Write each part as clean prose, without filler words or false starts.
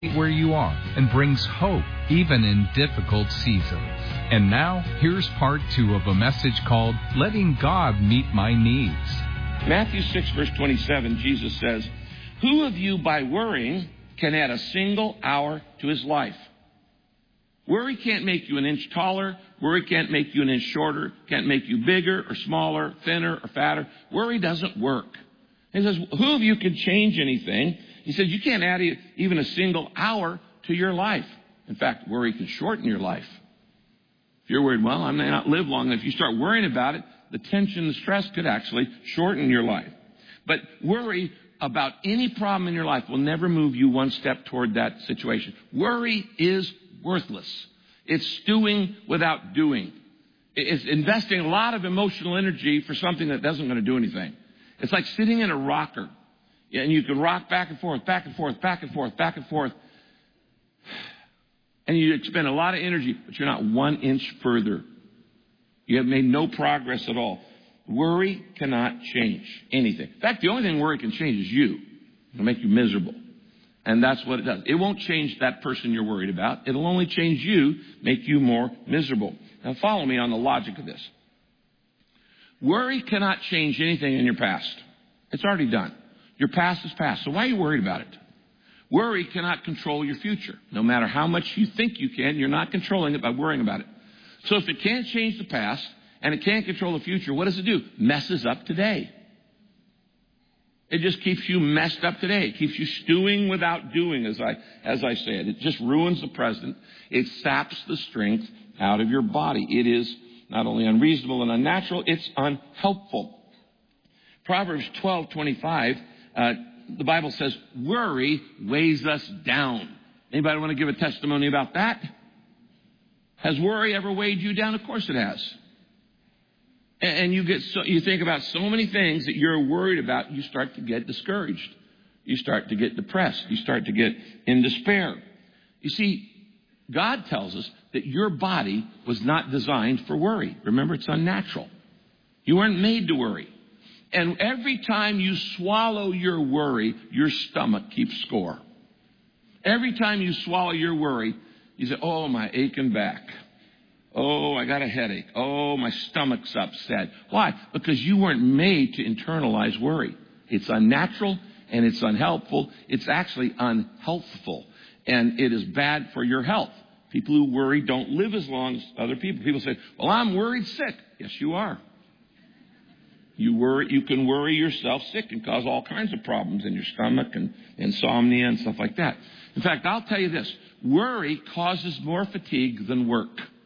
where you are and brings hope even in difficult seasons. And now, here's part 2 of a message called Letting God Meet My Needs. Matthew 6, verse 27, Jesus says, "Who of you by worrying can add a single hour to his life?" Worry can't make you an inch taller. Worry can't make you an inch shorter. Can't make you bigger or smaller, thinner or fatter. Worry doesn't work. He says, who of you can change anything? He says, you can't add even a single hour to your life. In fact, worry can shorten your life. If you're worried, well, I may not live long. If you start worrying about it, the tension, the stress could actually shorten your life. But worry about any problem in your life will never move you one step toward that situation. Worry is worthless. It's stewing without doing. It's investing a lot of emotional energy for something that doesn't going to do anything. It's like sitting in a rocker. And you can rock back and forth, back and forth, back and forth, back and forth. And you expend a lot of energy, but you're not 1 inch further. You have made no progress at all. Worry cannot change anything. In fact, the only thing worry can change is you. It'll make you miserable. And that's what it does. It won't change that person you're worried about. It'll only change you, make you more miserable. Now follow me on the logic of this. Worry cannot change anything in your past. It's already done. Your past is past. So why are you worried about it? Worry cannot control your future. No matter how much you think you can, you're not controlling it by worrying about it. So if it can't change the past and it can't control the future, what does it do? Messes up today. It just keeps you messed up today. It keeps you stewing without doing, as I said. It just ruins the present. It saps the strength out of your body. It is not only unreasonable and unnatural, it's unhelpful. Proverbs 12:25, the Bible says, worry weighs us down. Anybody want to give a testimony about that? Has worry ever weighed you down? Of course it has. And you think about so many things that you're worried about, you start to get discouraged. You start to get depressed. You start to get in despair. You see, God tells us that your body was not designed for worry. Remember, it's unnatural. You weren't made to worry. And every time you swallow your worry, your stomach keeps score. Every time you swallow your worry, you say, oh, my aching back. Oh, I got a headache. Oh, my stomach's upset. Why? Because you weren't made to internalize worry. It's unnatural and it's unhelpful. It's actually unhealthful. And it is bad for your health. People who worry don't live as long as other people. People say, well, I'm worried sick. Yes, you are. You can worry yourself sick and cause all kinds of problems in your stomach and insomnia and stuff like that. In fact, I'll tell you this. Worry causes more fatigue than work.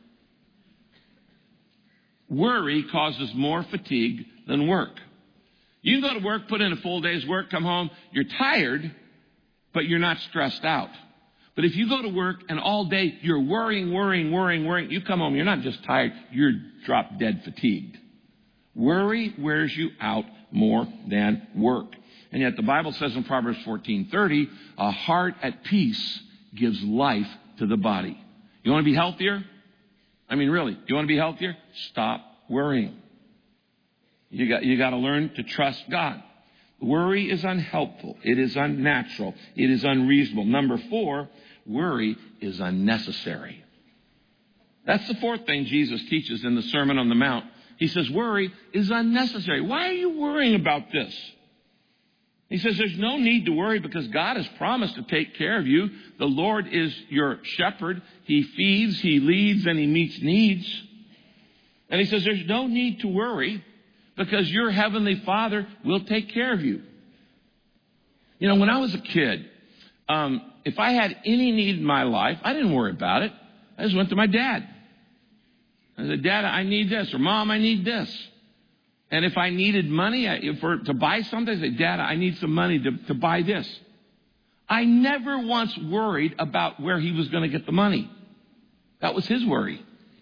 Worry causes more fatigue than work. You can go to work, put in a full day's work, come home, you're tired, but you're not stressed out. But if you go to work and all day you're worrying, you come home, you're not just tired, you're drop dead fatigued. Worry wears you out more than work. And yet the Bible says in Proverbs 14:30, a heart at peace gives life to the body. You want to be healthier? I mean, really, do you want to be healthier? Stop worrying. You got to learn to trust God. Worry is unhelpful. It is unnatural. It is unreasonable. Number 4, worry is unnecessary. That's the 4th thing Jesus teaches in the Sermon on the Mount. He says, worry is unnecessary. Why are you worrying about this? He says, there's no need to worry because God has promised to take care of you. The Lord is your shepherd. He feeds, he leads, and he meets needs. And he says, there's no need to worry because your heavenly Father will take care of you. You know, when I was a kid, if I had any need in my life, I didn't worry about it. I just went to my dad. I said, Dad, I need this, or Mom, I need this. And if I needed money to buy something, I said, Dad, I need some money to buy this. I never once worried about where he was going to get the money. That was his worry.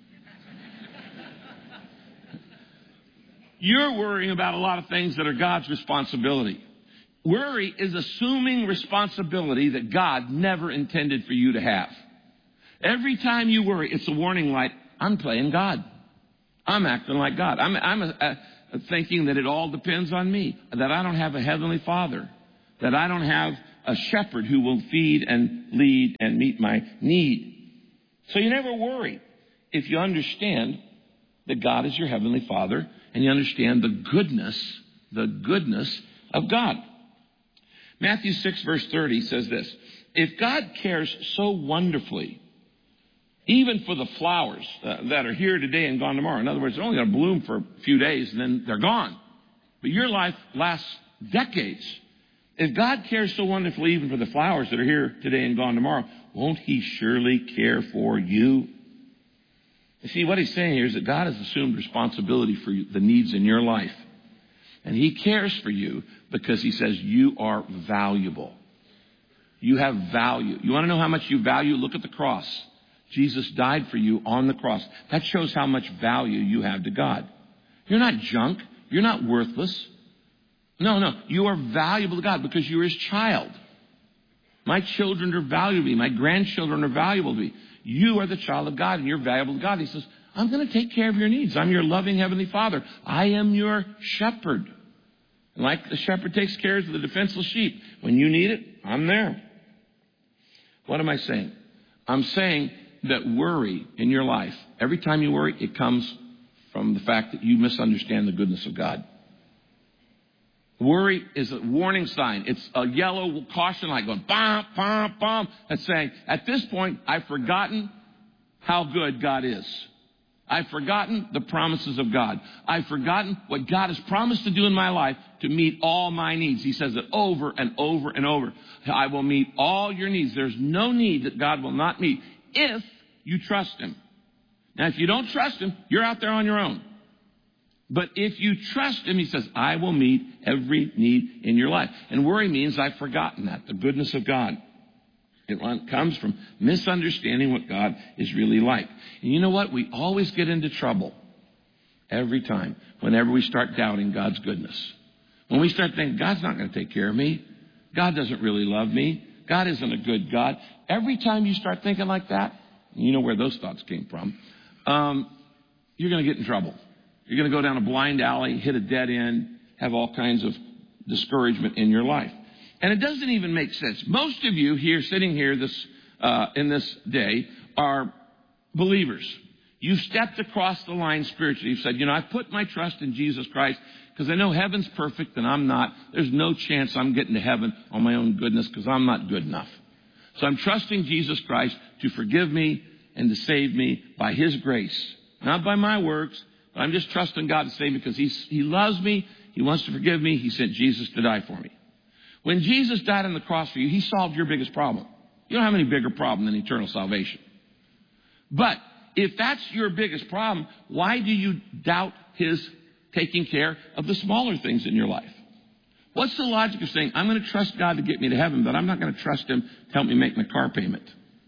You're worrying about a lot of things that are God's responsibility. Worry is assuming responsibility that God never intended for you to have. Every time you worry, it's a warning light. I'm playing God. I'm acting like God. I'm thinking that it all depends on me, that I don't have a heavenly Father, that I don't have a shepherd who will feed and lead and meet my need. So you never worry if you understand that God is your heavenly Father and you understand the goodness of God. Matthew 6 verse 30 says this, if God cares so wonderfully, even for the flowers that are here today and gone tomorrow. In other words, they're only going to bloom for a few days and then they're gone. But your life lasts decades. If God cares so wonderfully even for the flowers that are here today and gone tomorrow, won't he surely care for you? You see, what he's saying here is that God has assumed responsibility for the needs in your life. And he cares for you because he says you are valuable. You have value. You want to know how much you value? Look at the cross. Jesus died for you on the cross. That shows how much value you have to God. You're not junk. You're not worthless. No. You are valuable to God because you're his child. My children are valuable to me. My grandchildren are valuable to me. You are the child of God and you're valuable to God. He says, I'm going to take care of your needs. I'm your loving heavenly Father. I am your shepherd. And like the shepherd takes care of the defenseless sheep, when you need it, I'm there. What am I saying? I'm saying that worry in your life, every time you worry, it comes from the fact that you misunderstand the goodness of God. Worry is a warning sign. It's a yellow caution light going, bom, bom, bom. That's saying, at this point, I've forgotten how good God is. I've forgotten the promises of God. I've forgotten what God has promised to do in my life to meet all my needs. He says it over and over and over. I will meet all your needs. There's no need that God will not meet if you trust him. Now, if you don't trust him, you're out there on your own. But if you trust him, he says, I will meet every need in your life. And worry means I've forgotten that, the goodness of God. It comes from misunderstanding what God is really like. And you know what? We always get into trouble every time, whenever we start doubting God's goodness. When we start thinking, God's not going to take care of me. God doesn't really love me. God isn't a good God. Every time you start thinking like that, you know where those thoughts came from, you're going to get in trouble. You're going to go down a blind alley, hit a dead end, have all kinds of discouragement in your life. And it doesn't even make sense. Most of you here, sitting here in this day, are believers. You've stepped across the line spiritually. You've said, I've put my trust in Jesus Christ because I know heaven's perfect and I'm not. There's no chance I'm getting to heaven on my own goodness because I'm not good enough. So I'm trusting Jesus Christ to forgive me and to save me by his grace. Not by my works, but I'm just trusting God to save me because he loves me. He wants to forgive me. He sent Jesus to die for me. When Jesus died on the cross for you, he solved your biggest problem. You don't have any bigger problem than eternal salvation. But if that's your biggest problem, why do you doubt his taking care of the smaller things in your life? What's the logic of saying, I'm going to trust God to get me to heaven, but I'm not going to trust him to help me make my car payment?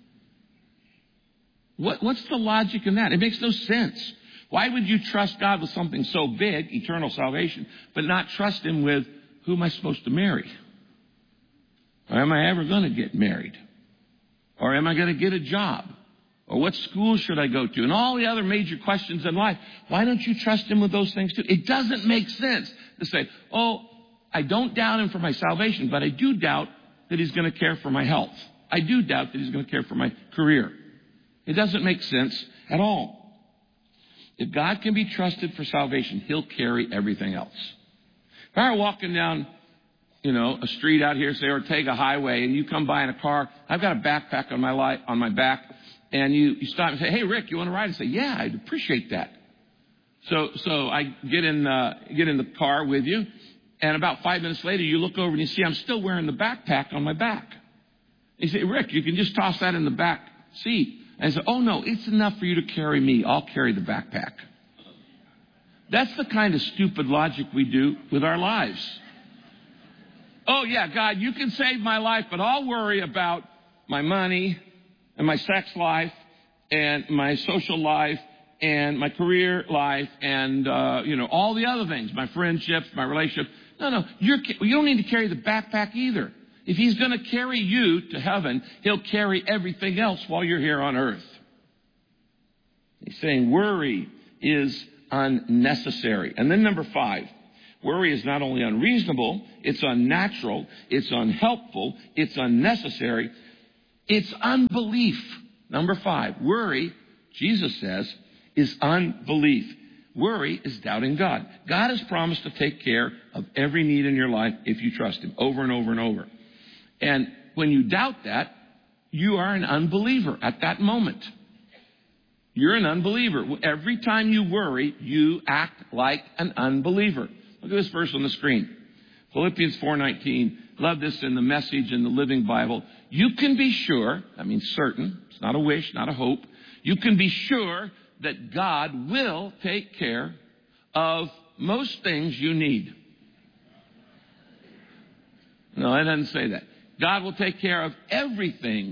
What's the logic in that? It makes no sense. Why would you trust God with something so big, eternal salvation, but not trust him with, who am I supposed to marry? Or am I ever going to get married? Or am I going to get a job? Or what school should I go to? And all the other major questions in life. Why don't you trust him with those things too? It doesn't make sense to say, I don't doubt him for my salvation, but I do doubt that he's going to care for my health. I do doubt that he's going to care for my career. It doesn't make sense at all. If God can be trusted for salvation, he'll carry everything else. If I were walking down, a street out here, say Ortega Highway, and you come by in a car, I've got a backpack on my back, and you stop and say, hey, Rick, you want to ride? I say, yeah, I'd appreciate that. So I get in the car with you, and about 5 minutes later, you look over and you see I'm still wearing the backpack on my back. You say, Rick, you can just toss that in the back seat. And I say, oh, no, it's enough for you to carry me. I'll carry the backpack. That's the kind of stupid logic we do with our lives. Oh, yeah, God, you can save my life, but I'll worry about my money and my sex life and my social life and my career life and, all the other things, my friendships, my relationships. No, you don't need to carry the backpack either. If he's going to carry you to heaven, he'll carry everything else while you're here on earth. He's saying worry is unnecessary. And then number 5, Worry is not only unreasonable, it's unnatural, it's unhelpful, it's unnecessary, it's unbelief. Number 5, worry, Jesus says, is unbelief. Worry is doubting God. God has promised to take care of every need in your life if you trust Him, over and over and over. And when you doubt that, you are an unbeliever at that moment. You're an unbeliever. Every time you worry, you act like an unbeliever. Look at this verse on the screen. Philippians 4:19. Love this in the Message in the Living Bible. You can be sure, that means certain, it's not a wish, not a hope. You can be sure that God will take care of most things you need. No, it doesn't say that. God will take care of everything